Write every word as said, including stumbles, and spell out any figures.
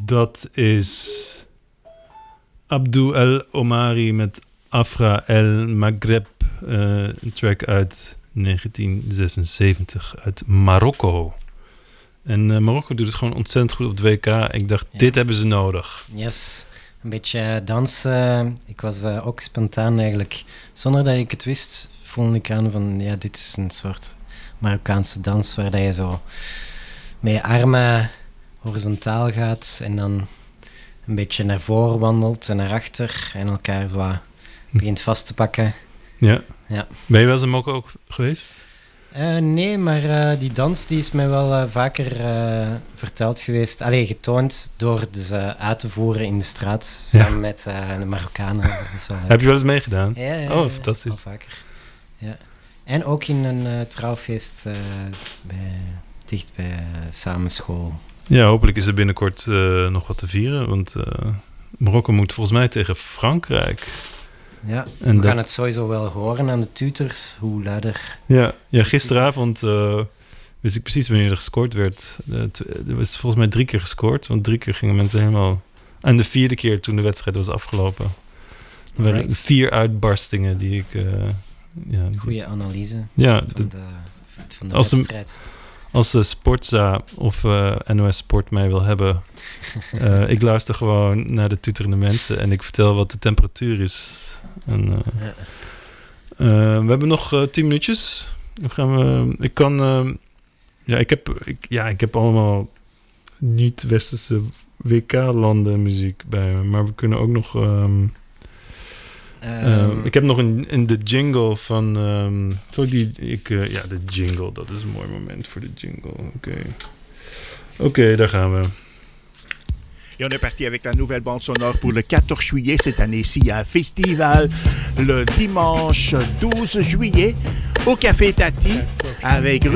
Dat is Abdou El Omari met Afra El Maghreb. Uh, een track uit negentien zesenzeventig uit Marokko. En uh, Marokko doet het gewoon ontzettend goed op het W K. Ik dacht, ja. dit hebben ze nodig. Yes, een beetje dansen. Ik was uh, ook spontaan eigenlijk, zonder dat ik het wist, voelde ik aan van, ja, dit is een soort Marokkaanse dans waar dat je zo met je armen horizontaal gaat en dan een beetje naar voren wandelt en naar achter en elkaar zo wat begint vast te pakken. Ja. ja. Ben je wel eens in Marokko ook geweest? Uh, nee, maar uh, die dans die is mij wel uh, vaker uh, verteld geweest. Allee, getoond door ze uh, uit te voeren in de straat samen ja. met uh, de Marokkanen. Wel, uh... Heb je wel eens meegedaan? Ja, ja, oh, ja, fantastisch. Al vaker. Ja. En ook in een uh, trouwfeest uh, bij, dicht bij uh, Samenschool. Ja, hopelijk is er binnenkort uh, nog wat te vieren. Want uh, Marokko moet volgens mij tegen Frankrijk. Ja, en we dat... gaan het sowieso wel horen aan de tutors, hoe luider... Ja, ja gisteravond uh, wist ik precies wanneer er gescoord werd. Uh, t- er was volgens mij drie keer gescoord, want drie keer gingen mensen helemaal... En de vierde keer toen de wedstrijd was afgelopen. Er waren right. vier uitbarstingen die ik... Uh, ja, die... Goeie analyse ja, van de, de, van de als wedstrijd. Een, als de Sportza of uh, N O S Sport mij wil hebben... uh, ik luister gewoon naar de tuterende mensen en ik vertel wat de temperatuur is... En, uh, ja. uh, we hebben nog uh, tien minuutjes. Dan gaan we. Ik kan. Uh, ja, ik heb. Ik, ja, ik heb allemaal niet-westerse W K-landen muziek bij me, maar we kunnen ook nog. Um, um, uh, ik heb nog een, een de jingle van. Um, zo die. Ik, uh, ja, de jingle. Dat is een mooi moment voor de jingle. Oké. Okay. Oké, okay, daar gaan we. Et on est parti avec la nouvelle bande sonore pour le quatorze juillet cette année-ci. Il y a un festival le dimanche douze juillet au Café Tati avec